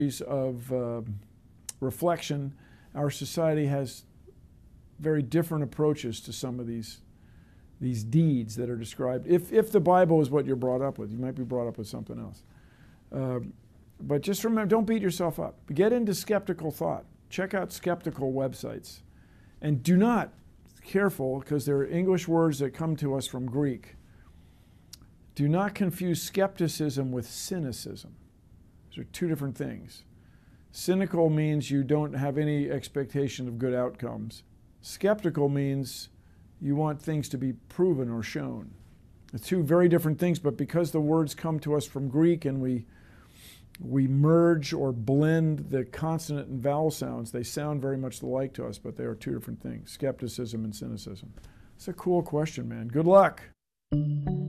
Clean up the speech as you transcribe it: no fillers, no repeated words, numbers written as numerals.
of reflection, our society has very different approaches to some of these deeds that are described. If the Bible is what you're brought up with, you might be brought up with something else. But just remember, don't beat yourself up. Get into skeptical thought. Check out skeptical websites. And do not, careful, because there are English words that come to us from Greek. Do not confuse skepticism with cynicism. These are two different things. Cynical means you don't have any expectation of good outcomes. Skeptical means you want things to be proven or shown. It's two very different things, but because the words come to us from Greek and we merge or blend the consonant and vowel sounds, they sound very much alike to us, but they are two different things, skepticism and cynicism. It's a cool question, man. Good luck.